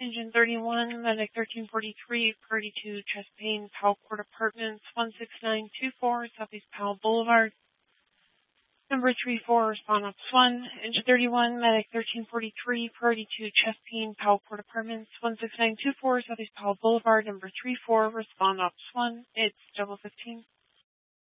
Engine 31, Medic 1343, Priority 2, chest pain, Powell Court Apartments, 16924, Southeast Powell Boulevard. Number 34, respond Ops 1. Engine 31, Medic 1343, Priority 2, chest pain, Powell Court Apartments, 16924, Southeast Powell Boulevard. Number 34, respond Ops 1. It's double 15.